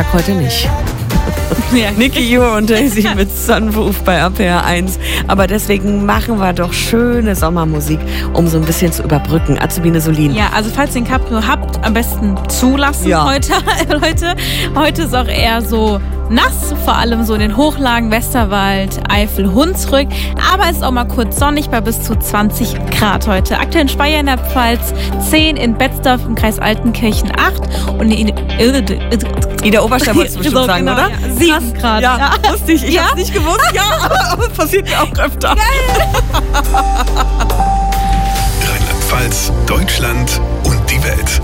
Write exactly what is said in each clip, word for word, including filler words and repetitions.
heute nicht. Ja. Nicky Jure und Daisy mit Sunroof bei R P R eins. Aber deswegen machen wir doch schöne Sommermusik, um so ein bisschen zu überbrücken. Azubine Solin. Ja, also falls ihr den Cabrio habt, am besten zulassen Ja. heute. Leute, heute ist auch eher so nass, vor allem so in den Hochlagen, Westerwald, Eifel, Hunsrück. Aber es ist auch mal kurz sonnig bei bis zu zwanzig Grad heute. Aktuell in Speyer in der Pfalz zehn, in Betzdorf im Kreis Altenkirchen acht und in Ida Oberstein wolltest du bestimmt So, sagen, genau, oder? ja. sieben Grad. Ja, Ja. wusste ich. Ich Ja? hab's nicht gewusst, ja, aber, aber passiert mir auch öfter. Rheinland-Pfalz, Deutschland und die Welt.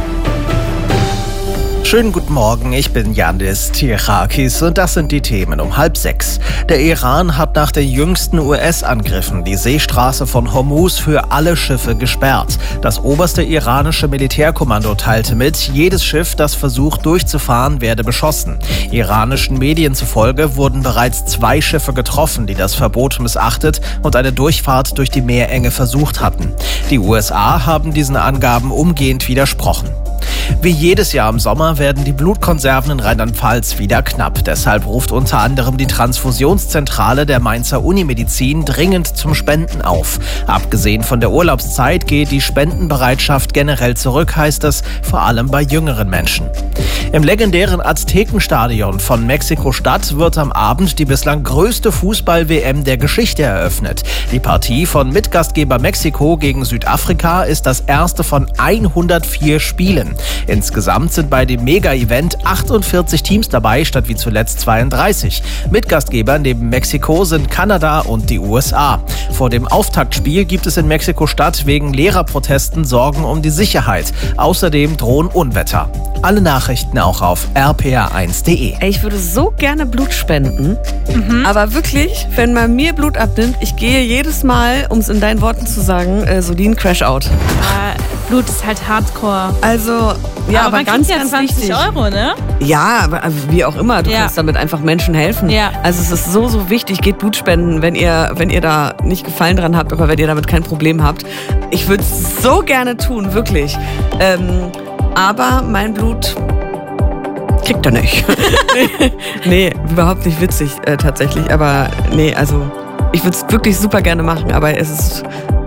Schönen guten Morgen, ich bin Yannis Tirakis und das sind die Themen um halb sechs. Der Iran hat nach den jüngsten U S-Angriffen die Seestraße von Hormuz für alle Schiffe gesperrt. Das oberste iranische Militärkommando teilte mit, jedes Schiff, das versucht durchzufahren, werde beschossen. Iranischen Medien zufolge wurden bereits zwei Schiffe getroffen, die das Verbot missachtet und eine Durchfahrt durch die Meerenge versucht hatten. Die U S A haben diesen Angaben umgehend widersprochen. Wie jedes Jahr im Sommer werden die Blutkonserven in Rheinland-Pfalz wieder knapp. Deshalb ruft unter anderem die Transfusionszentrale der Mainzer Unimedizin dringend zum Spenden auf. Abgesehen von der Urlaubszeit geht die Spendenbereitschaft generell zurück, heißt es, vor allem bei jüngeren Menschen. Im legendären Aztekenstadion von Mexiko-Stadt wird am Abend die bislang größte Fußball-W M der Geschichte eröffnet. Die Partie von Mitgastgeber Mexiko gegen Südafrika ist das erste von hundertvier Spielen. Insgesamt sind bei dem Mega-Event achtundvierzig Teams dabei, statt wie zuletzt zweiunddreißig. Mitgastgeber neben Mexiko sind Kanada und die U S A. Vor dem Auftaktspiel gibt es in Mexiko-Stadt wegen Lehrerprotesten Sorgen um die Sicherheit. Außerdem drohen Unwetter. Alle Nachrichten auch auf r p r eins punkt d e. Ich würde so gerne Blut spenden, mhm. aber wirklich, wenn man mir Blut abnimmt, ich gehe jedes Mal, um es in deinen Worten zu sagen, äh, Solin Crash Out. Ja, Blut ist halt Hardcore. Also, ja, aber, aber man ganz, kriegt ja ganz zwanzig wichtig. Euro, ne? Ja, aber wie auch immer, du Ja. kannst damit einfach Menschen helfen. Ja. Also es ist so, so wichtig, geht Blut spenden, wenn ihr, wenn ihr da nicht Gefallen dran habt, aber wenn ihr damit kein Problem habt. Ich würde es so gerne tun, wirklich. Ähm, aber mein Blut kriegt er nicht. Nee, überhaupt nicht witzig äh, tatsächlich. Aber nee, also ich würde es wirklich super gerne machen, aber es ist...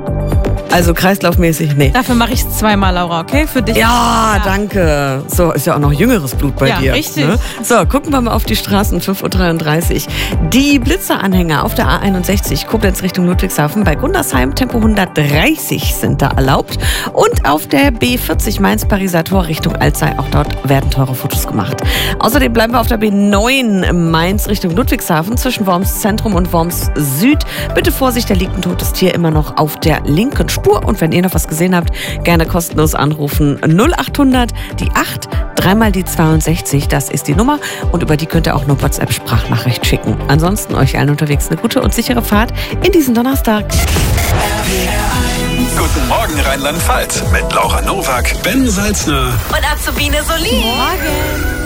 Also kreislaufmäßig, nee. Dafür mache ich es zweimal, Laura, okay? Für dich. Ja, danke. So, ist ja auch noch jüngeres Blut bei Ja, dir. richtig. Ne? So, gucken wir mal auf die Straßen, fünf Uhr dreiunddreißig. Die Blitzeranhänger auf der A einundsechzig, Koblenz Richtung Ludwigshafen, bei Gundersheim Tempo hundertdreißig sind da erlaubt. Und auf der B vierzig Mainz-Pariser Tor Richtung Alzey, auch dort werden teure Fotos gemacht. Außerdem bleiben wir auf der B neun Mainz Richtung Ludwigshafen zwischen Worms Zentrum und Worms Süd. Bitte Vorsicht, da liegt ein totes Tier immer noch auf der linken Spur. Und wenn ihr noch was gesehen habt, gerne kostenlos anrufen. null achthundert, die acht, dreimal die zweiundsechzig, das ist die Nummer. Und über die könnt ihr auch eine WhatsApp-Sprachnachricht schicken. Ansonsten euch allen unterwegs eine gute und sichere Fahrt in diesen Donnerstag. Guten Morgen Rheinland-Pfalz mit Laura Nowak, Ben Salzner und Azubine Solin. Morgen.